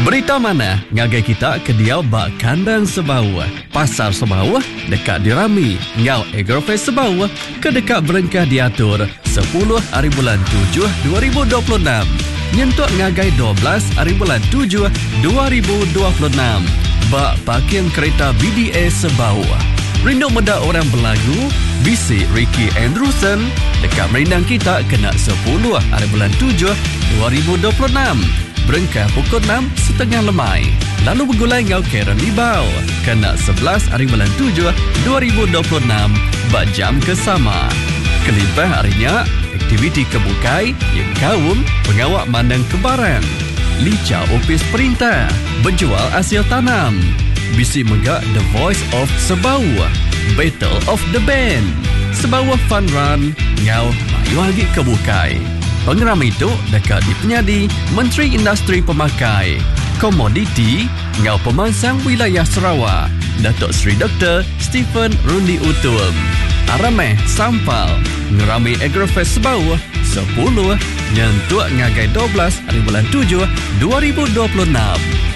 Berita mana ngagai kita ke dia bak kandang Sebau. Pasar Sebau dekat dirami. Ngau Agrofest Sebau ke dekat berengkah diatur 10 hari bulan 7 2026. Nyentuk ngagai 12 hari bulan 7 2026. Bak parking kereta BDA Sebau. Rindu meda orang berlagu, bisik Ricky Andrewson dekat merindang kita kena 10 hari bulan 7 2026. Berengkah pukul 6.30 lemai. Lalu bergulai ngau Karen Libau. Kena 11 hari bulan 7 2026. Bak jam kesama. Kelimpah harinya, aktiviti kebukai yang kaum pengawak mandang kebaran. Lica opis perintah. Berjual hasil tanam. Bisi megak The Voice of Sebau. Battle of the Band. Sebau Fun Run. Ngau mayu lagi kebukai. Pengeram itu dekat dipenyadi Menteri Industri Pemakai, Komoditi, Ngau Pemansang Wilayah Sarawak, Datuk Seri Dr. Stephen Rundi Utum. Arameh Sampal, Ngerami Agrofest Sebau, 10, nyentuk ngagai 12 hari bulan 7, 2026.